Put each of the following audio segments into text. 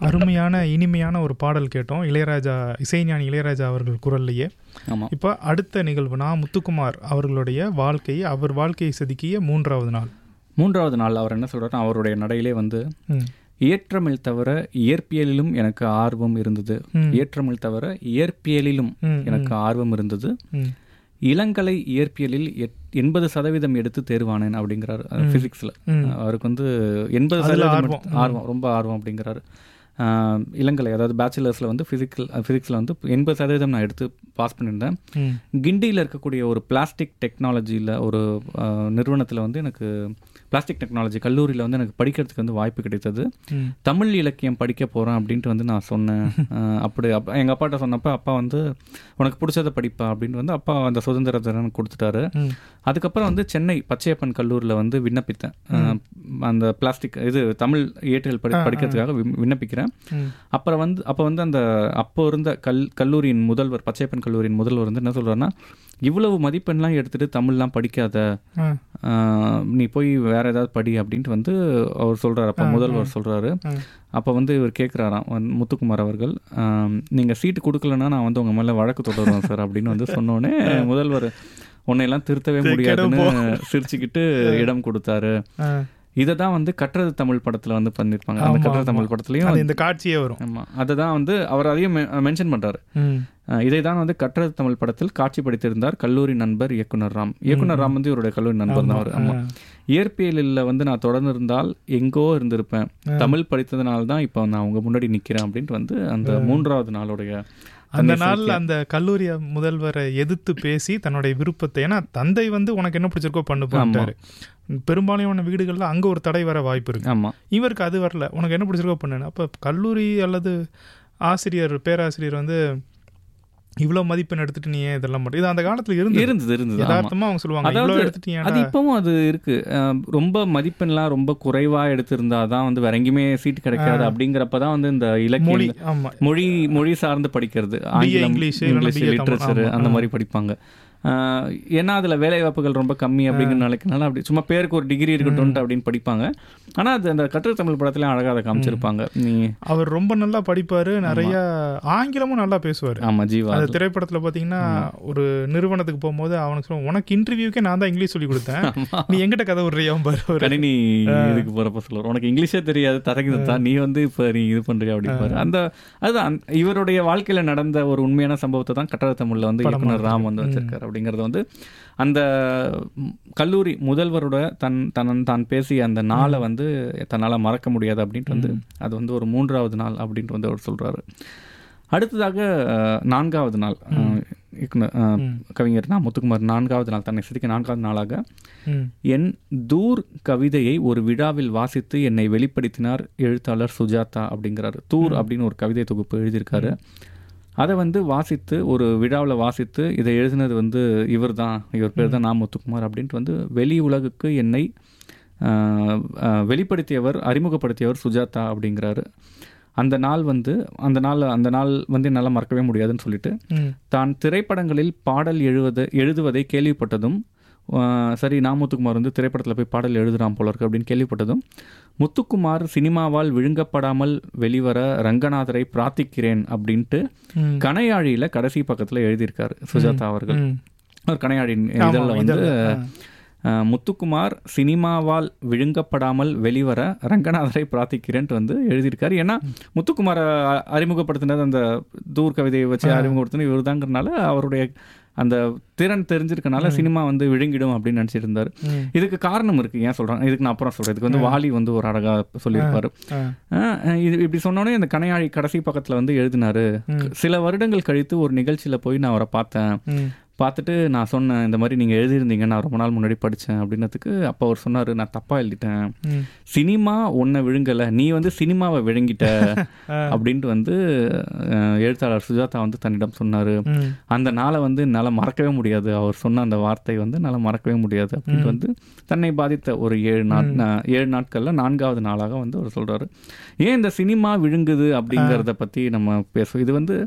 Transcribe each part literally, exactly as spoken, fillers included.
அருமையான இனிமையான ஒரு பாடல் கேட்டோம், இளையராஜா இசைஞானி இளையராஜா அவர்கள் குரல்லையே. இப்போ அடுத்த நிகழ்வு நான் முத்துக்குமார் அவர்களுடைய வாழ்க்கை, அவர் வாழ்க்கையை செதுக்கிய மூன்றாவது நாள். மூன்றாவது நாள் அவர் என்ன சொல்கிறாருன்னா, அவருடைய நடையிலே வந்து இயற்றமிழ் தவிர இயற்பியலிலும் எனக்கு ஆர்வம் இருந்தது, இயற்றமிழ் தவிர இயற்பியலிலும் எனக்கு ஆர்வம் இருந்தது, இளங்கலை இயற்பியலில் எண்பது சதவீதம் எடுத்து தேர்வானேன் அப்படிங்கிறாரு. ஃபிசிக்ஸில் அவருக்கு வந்து எண்பது சதவீதம் ஆர்வம், ரொம்ப ஆர்வம் அப்படிங்கிறாரு. இளங்கலை அதாவது பேச்சுலர்ஸில் வந்து ஃபிசிக்கல் ஃபிசிக்ஸில் வந்து எண்பது சதவீதம் நான் எடுத்து பாஸ் பண்ணியிருந்தேன். கிண்டியில் இருக்கக்கூடிய ஒரு பிளாஸ்டிக் டெக்னாலஜியில் ஒரு நிறுவனத்தில் வந்து எனக்கு பிளாஸ்டிக் டெக்னாலஜி கல்லூரியில் வந்து எனக்கு படிக்கிறதுக்கு வந்து வாய்ப்பு கிடைத்தது. தமிழ் இலக்கியம் படிக்க போகிறேன் அப்படின்ட்டு வந்து நான் சொன்னேன். அப்படி அப்பா எங்கள் அப்பாட்ட சொன்னப்போ அப்பா வந்து உனக்கு பிடிச்சதை படிப்பா அப்படின்னு வந்து அப்பா அந்த சுதந்திரத்தை எனக்கு கொடுத்துட்டாரு. அதுக்கப்புறம் வந்து சென்னை பச்சையப்பன் கல்லூரியில் வந்து விண்ணப்பித்தேன். அந்த பிளாஸ்டிக் இது தமிழ் இயற்றியல் படி படிக்கிறதுக்காக விண்ணப்பிக்கிறேன். அப்புறம் வந்து அப்போ வந்து அந்த அப்போ இருந்த கல் கல்லூரியின் முதல்வர், பச்சையப்பன் கல்லூரியின் முதல்வர் வந்து என்ன சொல்கிறாருன்னா, இவ்வளவு மதிப்பெண்லாம் எடுத்துகிட்டு தமிழ்லாம் படிக்காத, நீ போய் வேற ஏதாவது படி அப்படின்ட்டு வந்து அவர் சொல்கிறார். அப்போ முதல்வர் சொல்கிறாரு. அப்போ வந்து இவர் கேட்குறாராம் முத்துக்குமார் அவர்கள், நீங்கள் சீட்டு கொடுக்கலன்னா நான் வந்து உங்கள் மேலே வழக்கு தொடருவேன் சார் அப்படின்னு வந்து சொன்னோடனே முதல்வர் உன்னையெல்லாம் திருத்தவே முடியாதுன்னு சிரிச்சுக்கிட்டு இடம் கொடுத்தாரு. இதை தான் வந்து கற்றது தமிழ் படத்தில் வந்து பண்ணியிருப்பாங்க. அந்த கற்றது தமிழ் படத்துலையும் இந்த காட்சியே வரும். ஆமாம், அதை தான் வந்து அவர் அதையும் மென்ஷன் பண்ணுறாரு. இதை தான் வந்து கற்றது தமிழ் படத்தில் காட்சிப்படுத்தியிருந்தார் கல்லூரி நண்பர் இயக்குனர் ராம். இயக்குனர் ராம் வந்து இவருடைய கல்லூரி நண்பர் தான் அவர். ஆமாம், இயற்பியலில் வந்து நான் தொடர்ந்து இருந்தால் எங்கோ இருந்திருப்பேன், தமிழ் படித்ததுனால தான் இப்போ நான் அவங்க முன்னாடி நிற்கிறேன் அப்படின்ட்டு வந்து அந்த மூன்றாவது நாளுடைய அந்த நாள் அந்த கல்லூரி முதல்வரை எதிர்த்து பேசி தன்னுடைய விருப்பத்தை, ஏன்னா தந்தை வந்து உனக்கு என்ன பிடிச்சிருக்கோ பண்ணு பண்ணிட்டாரு. பெரும்பாலான வீடுகளில் அங்கே ஒரு தடை வர வாய்ப்பு இருக்கு. ஆமாம், இவருக்கு அது வரல, உனக்கு என்ன பிடிச்சிருக்கோ பண்ணு. அப்போ கல்லூரி அல்லது ஆசிரியர் பேராசிரியர் வந்து இவ்வளோ மதிப்பெண் எடுத்துட்டு நீ ஏன் இதெல்லாம் மட்டும், இது அந்த காலத்தில் இருந்து இருந்தது இருந்தது யதார்த்தமாக அவங்க சொல்லுவாங்க. அது இப்பவும் அது இருக்கு. ரொம்ப மதிப்பெண்லாம் ரொம்ப குறைவா எடுத்திருந்தா தான் வந்து வேற எங்கேயுமே சீட்டு கிடைக்காது அப்படிங்கிறப்பதான் வந்து இந்த இலக்கியம் மொழி மொழி சார்ந்து படிக்கிறது, ஆங்கிலம், இங்கிலீஷ், லிட்ரேச்சர் அந்த மாதிரி படிப்பாங்க. ஏன்னா அதில் வேலைவாய்ப்புகள் ரொம்ப கம்மி அப்படிங்கிற நாளைக்குனால அப்படி சும்மா பேருக்கு ஒரு டிகிரி இருக்கட்டும் அப்படின்னு படிப்பாங்க. ஆனால் அது அந்த கற்று தமிழ் படத்துலையும் அழகாக அதை காமிச்சிருப்பாங்க. நீ அவர் ரொம்ப நல்லா படிப்பார், நிறைய ஆங்கிலமும் நல்லா பேசுவார். ஆமாம், ஜீவா அந்த திரைப்படத்தில் பார்த்தீங்கன்னா ஒரு நிறுவனத்துக்கு போகும்போது அவனுக்கு சொல்லுவாங்க, உனக்கு இன்டர்வியூக்கே நான் தான் இங்கிலீஷ் சொல்லி கொடுத்தேன், நீ எங்கிட்ட கதை விடுறியாவும் பாரு. கணினி இதுக்கு போகிறப்ப சொல்லுவார், உனக்கு இங்கிலீஷே தெரியாது தரங்குதான், நீ வந்து இப்போ நீ இது பண்ணுறியா அப்படிப்பாரு. அந்த அதுதான் இவருடைய வாழ்க்கையில் நடந்த ஒரு உண்மையான சம்பவத்தை தான் கற்றது தமிழில் வந்து இயக்குனர் ராம் வந்து வச்சிருக்காரு. அப்படிங்கிறது வந்து அந்த கல்லூரி முதல்வரோட தன் தன் தான் பேசிய அந்த நாளை வந்து தன்னால் மறக்க முடியாது அப்படின்ட்டு வந்து அது வந்து ஒரு மூன்றாவது நாள் அப்படின்ட்டு வந்து அவர் சொல்கிறாரு. அடுத்ததாக நான்காவது நாள் கவிஞர் நான் முத்துக்குமார் நான்காவது நாள் தன்னை சிரிக்க நான்காவது நாளாக என் தூர் கவிதையை ஒரு விழாவில் வாசித்து என்னை வெளிப்படுத்தினார் எழுத்தாளர் சுஜாதா அப்படிங்கிறாரு. தூர் அப்படின்னு ஒரு கவிதை தொகுப்பு எழுதியிருக்காரு. அதை வந்து வாசித்து ஒரு விழாவில் வாசித்து இதை எழுதினது வந்து இவர் தான், இவர் பேர் தான் நான் முத்துக்குமார் அப்படின்ட்டு வந்து வெளி உலகுக்கு என்னை வெளிப்படுத்தியவர், அறிமுகப்படுத்தியவர் சுஜாதா அப்படிங்கிறாரு. அந்த நாள் வந்து அந்த நாள் அந்த நாள் வந்து என்னால் மறக்கவே முடியாதுன்னு சொல்லிட்டு தான் திரைப்படங்களில் பாடல் எழுவதை எழுதுவதை கேள்விப்பட்டதும், சரி நான் முத்துக்குமார் வந்து திரைப்படத்தில் போய் பாடல் எழுதுகிறான் போல இருக்கு அப்படின்னு கேள்விப்பட்டதும், முத்துக்குமார் சினிமாவால் விழுங்கப்படாமல் வெளிவர ரங்கநாதரை பிரார்த்திக்கிறேன் அப்படின்ட்டு கணையாழியில் கடைசி பக்கத்தில் எழுதியிருக்காரு சுஜாதா அவர்கள். ஒரு கணையாழி இதழில் வந்து முத்துக்குமார் சினிமாவால் விழுங்கப்படாமல் வெளிவர ரங்கநாதரை பிரார்த்திக்கிறேன்ட்டு வந்து எழுதியிருக்காரு. ஏன்னா முத்துக்குமாரை அறிமுகப்படுத்தினது அந்த தூர் கவிதையை வச்சு அறிமுகப்படுத்தினது இவர் தாங்கிறனால அவருடைய அந்த திறன் தெரிஞ்சிருக்கனால சினிமா வந்து விழுங்கிடும் அப்படின்னு நினச்சிட்டு இருந்தார். இதுக்கு காரணம் இருக்குது, ஏன் சொல்கிறாங்க இதுக்கு நான் அப்புறம் சொல்கிறேன். இதுக்கு வந்து வாலி வந்து ஒரு அழகாக சொல்லியிருப்பார். இது இப்படி சொன்னோடனே இந்த கணையாழி கடைசி பக்கத்தில் வந்து எழுதினார். சில வருடங்கள் கழித்து ஒரு நிகழ்ச்சியில் போய் நான் அவரை பார்த்தேன். பார்த்துட்டு நான் சொன்னேன், இந்த மாதிரி நீங்கள் எழுதியிருந்தீங்க, நான் ரொம்ப நாள் முன்னாடி படித்தேன் அப்படின்னதுக்கு அப்போ அவர் சொன்னார், நான் தப்பாக எழுதிட்டேன், சினிமா ஒன்றை விழுங்கலை, நீ வந்து சினிமாவை விழுங்கிட்ட அப்படின்ட்டு வந்து எழுத்தாளர் சுஜாதா வந்து தன்னிடம் சொன்னார். அந்த நாளை வந்து என்னால் மறக்கவே முடியாது, அவர் சொன்ன அந்த வார்த்தை வந்து என்னால் மறக்கவே முடியாது அப்படின்ட்டு வந்து தன்னை பாதித்த ஒரு ஏழு நாட் ஏழு நாட்களில் நான்காவது நாளாக வந்து அவர் சொல்கிறாரு. ஏன் இந்த சினிமா விழுங்குது அப்படிங்கிறத பற்றி நம்ம பேசுவோம். இது வந்து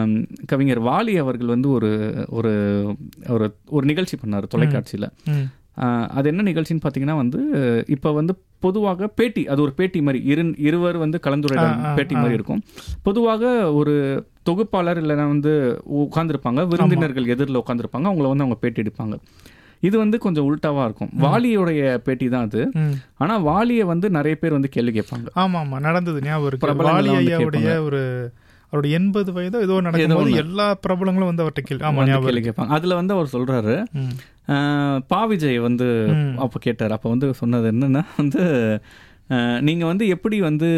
கவிஞர் வாலி அவர்கள் வந்து ஒரு ஒரு ஒரு நிகழ்ச்சி பண்ணார் தொலைக்காட்சியில். அது என்ன நிகழ்ச்சின்னு பார்த்தீங்கன்னா வந்து இப்போ வந்து பொதுவாக பேட்டி, அது ஒரு பேட்டி மாதிரி இரு இருவர் வந்து கலந்துரையாடல் பேட்டி மாதிரி இருக்கும். பொதுவாக ஒரு தொகுப்பாளர் இல்லைன்னா வந்து உட்காந்துருப்பாங்க, விருந்தினர்கள் எதிரில் உட்காந்துருப்பாங்க, அவங்கள வந்து அவங்க பேட்டி எடுப்பாங்க. இது வந்து கொஞ்சம் உல்டாவாக இருக்கும். வாலியோடைய பேட்டி தான் அது. ஆனால் வாலியை வந்து நிறைய பேர் வந்து கேள்வி கேட்பாங்க. ஆமாம் ஆமாம், நடந்தது ஞாபகம் இருக்கு. வாலி ஐயாவுடைய ஒரு அவருடைய எண்பது வயதோ ஏதோ நடக்கும்போது எல்லா பிரபலங்களும் வந்து அவர்கிட்ட கேள்வி ஆமாம் ஞாபகம் கேள்வி கேட்பாங்க. அதில் வந்து அவர் சொல்கிறாரு, பா விஜய் வந்து அப்போ கேட்டார். அப்போ வந்து சொன்னது என்னென்னா வந்து நீங்கள் வந்து எப்படி வந்து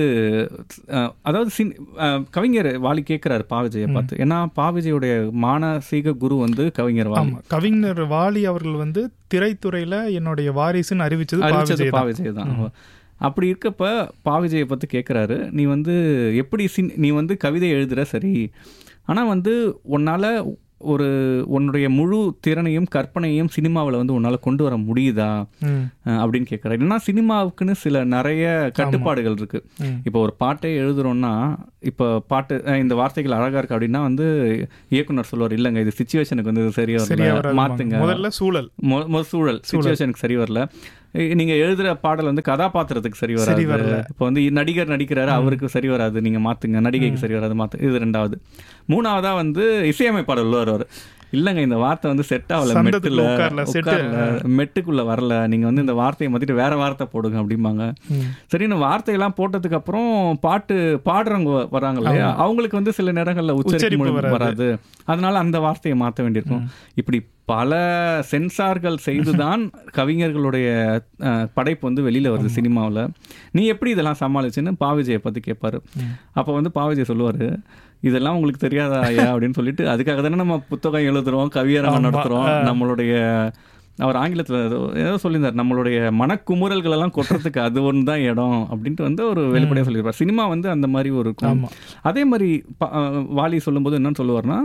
அதாவது சின் கவிஞர் வாலி கேட்குறாரு பா விஜயை பார்த்து. ஏன்னா பா விஜயுடைய மானசீக குரு வந்து கவிஞர் வாலி. கவிஞர் வாலி அவர்கள் வந்து திரைத்துறையில் என்னுடைய வாரிசுன்னு அறிவிச்சது அறிவிச்சது பா விஜய் தான். அப்படி இருக்கப்ப பா விஜயை பற்றி கேட்குறாரு, நீ வந்து எப்படி சின் நீ வந்து கவிதை எழுதுகிற சரி, ஆனால் வந்து உன்னால் ஒரு உன்னுடைய முழு திறனையும் கற்பனையும் சினிமாவில் வந்து உன்னால் கொண்டு வர முடியுதா அப்படின்னு கேட்குறாரு. ஏன்னா சினிமாவுக்குன்னு சில நிறைய கட்டுப்பாடுகள் இருக்குது. இப்போ ஒரு பாட்டை எழுதுறோன்னா, இப்போ பாட்டு இந்த வார்த்தைகள் அழகாக இருக்குது அப்படின்னா வந்து இயக்குனர் சொல்லுவார், இல்லைங்க இது சிச்சுவேஷனுக்கு வந்து சரியா வரல, மாற்றுங்க, முதல்ல சூழல் மொ சூழல் சிச்சுவேஷனுக்கு சரி வரல, நீங்கள் எழுதுகிற பாடல் வந்து கதாபாத்திரத்துக்கு சரி வராது, இப்போ வந்து நடிகர் நடிக்கிறாரு அவருக்கு சரி வராது, நீங்கள் மாற்றுங்க, நடிகைக்கு சரி வராது மாற்று. இது ரெண்டாவது. மூணாவதாக வந்து இசையமைப்பாளர் வருவார், இல்லைங்க இந்த வார்த்தை வந்து செட் ஆகல, மெட்டுல மெட்டுக்குள்ளே வரல, நீங்கள் வந்து இந்த வார்த்தையை மாற்றிட்டு வேற வார்த்தை போடுங்க அப்படிம்பாங்க. சரின்னு வார்த்தையெல்லாம் போட்டதுக்கு அப்புறம் பாட்டு பாடுறவங்க வராங்க இல்லையா, அவங்களுக்கு வந்து சில நேரங்களில் உச்சரிப்பு வராது, அதனால அந்த வார்த்தையை மாற்ற வேண்டியிருக்கும். இப்படி பல சென்சார்கள் செய்துதான் கவிஞர்களுடைய படைப்பு வந்து வெளியில் வருது சினிமாவில். நீ எப்படி இதெல்லாம் சமாளிச்சுன்னு பா விஜயை பற்றி கேட்பாரு. அப்போ வந்து பா விஜய் சொல்லுவார், இதெல்லாம் உங்களுக்கு தெரியாதா ஐயா அப்படின்னு சொல்லிட்டு, அதுக்காக தானே நம்ம புத்தகம் எழுதுகிறோம், கவியரங்கம் நடத்துகிறோம், நம்மளுடைய அவர் ஆங்கிலத்தில் ஏதோ சொல்லியிருந்தார், நம்மளுடைய மனக்குமுறல்கள் எல்லாம் கொட்டுறதுக்கு அது ஒன்று தான் இடம் அப்படின்ட்டு வந்து ஒரு வெளிப்படையாக சொல்லியிருப்பார். சினிமா வந்து அந்த மாதிரி ஒரு இருக்கும். அதே மாதிரி வாலி சொல்லும்போது என்னன்னு சொல்லுவார்னா,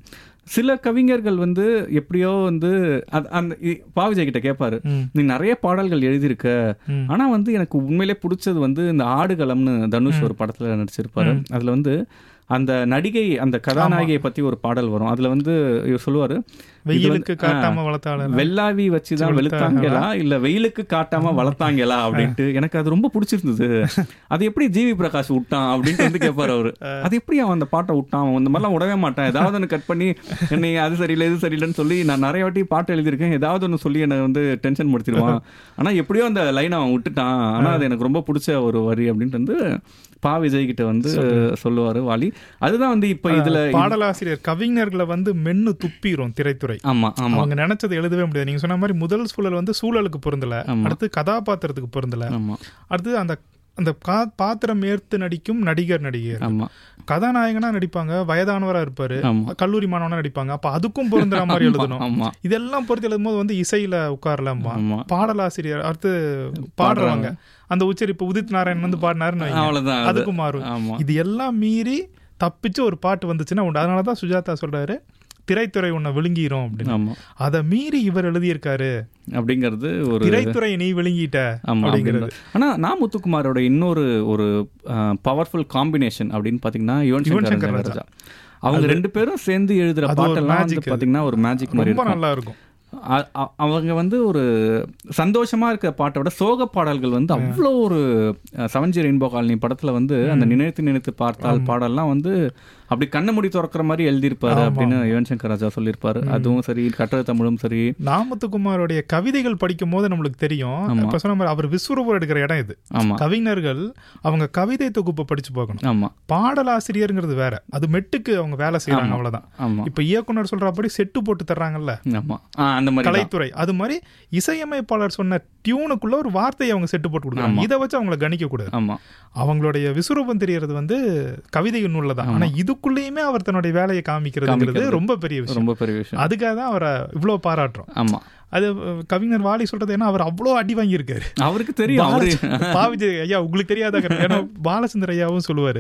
சில கவிஞர்கள் வந்து எப்படியோ வந்து அந்த பா விஜய் கிட்ட கேட்பாரு, நீ நிறைய பாடல்கள் எழுதியிருக்க, ஆனா வந்து எனக்கு உண்மையிலே பிடிச்சது வந்து இந்த ஆடுகளம்னு தனுஷ் ஒரு படத்துல நடிச்சிருப்பாரு. அதுல வந்து அந்த நடிகை அந்த கதாநாயகியை பத்தி ஒரு பாடல் வரும். அதுல வந்து இவர் சொல்லுவாரு, வெயிலுக்கு காட்டாம வளர்த்தாங்க, வெள்ளாவி வச்சுதான் வெளுத்தாங்களா இல்ல வெயிலுக்கு காட்டாம வளர்த்தாங்களா அப்படின்ட்டு. எனக்கு அது ரொம்ப பிடிச்சிருந்தது. அது எப்படி ஜிவி பிரகாஷ் விட்டான் அப்படின்ட்டு வந்து கேட்பாரு அவரு. அது எப்படி அவன் அந்த பாட்டை விட்டான், இந்த மாதிரிலாம் விடவே மாட்டான், ஏதாவது ஒன்று கட் பண்ணி என்னை அது சரியில்லை இது சரியில்லைன்னு சொல்லி நான் நிறைய வாட்டி பாட்டு எழுதியிருக்கேன், ஏதாவது ஒன்று சொல்லி என்னை வந்து டென்ஷன் படுத்திடுவான், ஆனா எப்படியோ அந்த லைனை அவன் விட்டுட்டான், ஆனா அது எனக்கு ரொம்ப பிடிச்ச ஒரு வரி அப்படின்ட்டு வந்து பா விஜய் கிட்ட வந்து சொல்லுவாரு வாலி. அதுதான் வந்து இப்ப இதுல பாடலாசிரியர் கவிஞர்களை வந்து மென்னு துப்பிரும் திரைத்துறை. ஆமா ஆமா, அவங்க நினைச்சது எழுதவே முடியாது. நீங்க சொன்ன மாதிரி முதல் சூழல் வந்து சூழலுக்கு பொருந்தல, அடுத்து கதாபாத்திரத்துக்கு பொருந்தல, அடுத்து அந்த அந்த பாத்திரம் ஏற்று நடிக்கும் நடிகர் நடிகர், கதாநாயகனா நடிப்பாங்க, வயதானவரா இருப்பாரு, கல்லூரி மாணவனா நடிப்பாங்க, அப்ப அதுக்கும் பொருந்துற மாதிரி எழுதணும். இதெல்லாம் பொறுத்து எழுதும் போது வந்து இசையில உட்காரலாமா, பாடலாசிரியர் அடுத்து பாடுறவங்க அந்த உச்சரிப்பு உதித் நாராயணன் வந்து பாடினாருன்னு அதுக்கும் மாறும். இது எல்லாம் மீறி தப்பிச்சு ஒரு பாட்டு வந்துச்சுன்னா உண்டு. அதனாலதான் சுஜாதா சொல்றாரு, திரைத்துறை உன்னை விழுங்கிரும் அப்படின்னு. அதை மீறி இவர் எழுதியிருக்காரு அப்படிங்கிறது ஒரு திரைத்துறை நீ விழுங்கிட்ட அப்படிங்கிறது. ஆனா நான் முத்துக்குமாரோட இன்னொரு ஒரு பவர்ஃபுல் காம்பினேஷன் அப்படின்னு பாத்தீங்கன்னா யுவன் சங்கர் ராஜா, அவங்க ரெண்டு பேரும் சேர்ந்து எழுதுற பாட்டெல்லாம் பாத்தீங்கன்னா ஒரு மேஜிக் மாதிரி ரொம்ப நல்லா இருக்கும். அவங்க வந்து ஒரு சந்தோஷமா இருக்கிற பாட்டை விட சோக பாடல்கள் வந்து அவ்வளோ ஒரு செவன் ஜி ரெயின்போ காலனி படத்துல வந்து அந்த நினைத்து நினைத்து பார்த்தால் பாடல்லாம் வந்து அப்படி கண்ண முடி திறக்கிற மாதிரி எழுதியிருப்பாரு அப்படின்னு யுவன் சங்கர் ராஜா சொல்லியிருப்பாரு. அதுவும் சரி, கட்டளை தமிழும் சரி. நாமத்துக்குமாரோடைய கவிதைகள் படிக்கும் போது நம்மளுக்கு தெரியும், இப்ப சொன்ன மாதிரி அவர் விஸ்வரூபம் எடுக்கிற இடம் இது. கவிஞர்கள் அவங்க கவிதை தொகுப்பை படிச்சு பார்க்கணும். ஆமா, பாடலாசிரியருங்கிறது வேற, அது மெட்டுக்கு அவங்க வேலை செய்யறாங்க அவ்வளவுதான். இப்ப இயக்குனர் சொல்றபடி செட்டு போட்டு தர்றாங்கல்ல அந்த மாதிரி கலைத்துறை, அது மாதிரி இசையமைப்பாளர் சொன்ன டியூனுக்குள்ள ஒரு வார்த்தையை அவங்க செட்டு போட்டு கொடுக்குறாங்க. இதை வச்சு அவங்களை கணிக்க கூடாது. அவங்களுடைய விஸ்வரூபம் தெரியறது வந்து கவிதை நூல்லதான். ஆனா இதுக்குள்ளேயுமே அவர் தன்னுடைய வேலையை காமிக்கிறது ரொம்ப பெரிய விஷயம், ரொம்ப பெரிய விஷயம். அதுக்காக தான் அவரை இவ்வளவு பாராட்டுறோம். ஆமா, அது கவிஞர் வாலி சொல்றது, ஏன்னா அவர் அவ்வளோ அடி வாங்கியிருக்காரு, அவருக்கு தெரியும். பாவிஜி ஐயா உங்களுக்கு தெரியாத, ஏன்னா பாலச்சந்தர் ஐயாவும் சொல்லுவாரு,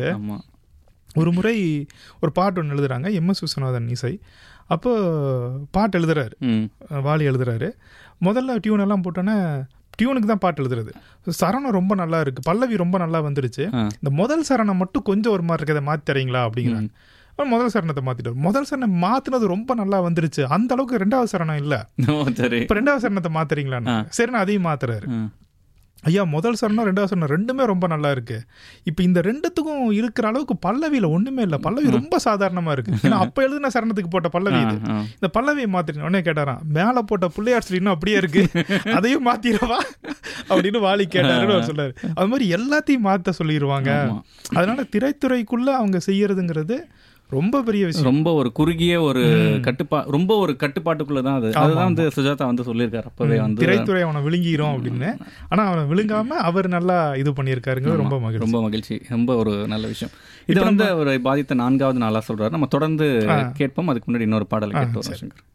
ஒரு முறை ஒரு பாட்டு ஒன்று எழுதுறாங்க, எம் எஸ் விஸ்வநாதன் இசை. அப்போ பாட்டு எழுதுறாரு, வாலி எழுதுறாரு. முதல்ல டியூன் எல்லாம் போட்டோன்னே டியூனுக்கு தான் பாட்டு எழுதுறது, சரணம் ரொம்ப நல்லா இருக்கு, பல்லவி ரொம்ப நல்லா வந்துருச்சு, இந்த முதல் சரணம் மட்டும் கொஞ்சம் ஒரு மாதிரி இருக்கு, அதை மாற்றி தரீங்களா அப்படிங்கிறாங்க. முதல் சரணத்தை மாத்திட்டாரு. முதல் சரணம் மாத்தினது ரொம்ப நல்லா வந்துருச்சு, அந்த அளவுக்கு ரெண்டாவது சரணம் இல்ல, இப்ப ரெண்டாவது சரணத்தை மாத்துறீங்களான்னு. சரி, நான் அதையும் மாத்துறாரு. ஐயா முதல் சரணம் ரெண்டாவது சரணம் ரெண்டுமே ரொம்ப நல்லா இருக்கு, இப்ப இந்த ரெண்டுத்துக்கும் இருக்கிற அளவுக்கு பல்லவியில ஒண்ணுமே இல்ல, பல்லவி ரொம்ப சாதாரணமா இருக்கு. ஏன்னா அப்ப எழுதுன சரணத்துக்கு போட்ட பல்லவி இது, இந்த பல்லவியை மாத்திரீங்க. உடனே கேட்டாராம், மேல போட்ட பிள்ளையார் ஸ்ரீ இன்னும் அப்படியே இருக்கு, அதையும் மாத்திரவா அப்படின்னு வாலி கேட்டாருன்னு அவர் சொல்லாரு. அது மாதிரி எல்லாத்தையும் மாத்த சொல்லிடுவாங்க. அதனால திரைத்துறைக்குள்ள அவங்க செய்யறதுங்கிறது ரொம்ப பெரிய விஷயம், ரொம்ப ஒரு குறுகிய ஒரு கட்டுப்பா ரொம்ப ஒரு கட்டுப்பாட்டுக்குள்ளதான் அது. அதுதான் வந்து சுஜாதா வந்து சொல்லியிருக்காரு அப்பவே, வந்து திரைத்துறை அவனை விழுங்கிரும் அப்படின்னு. ஆனா அவனை விழுங்காம அவர் நல்லா இது பண்ணியிருக்காருங்கிறது ரொம்ப மகிழ்ச்சி, ரொம்ப மகிழ்ச்சி, ரொம்ப ஒரு நல்ல விஷயம். இது வந்து ஒரு பாதித்த நான்காவது நாளா சொல்றாரு. நம்ம தொடர்ந்து கேட்போம். அதுக்கு முன்னாடி இன்னொரு பாடலை கேட்டு வரோம்.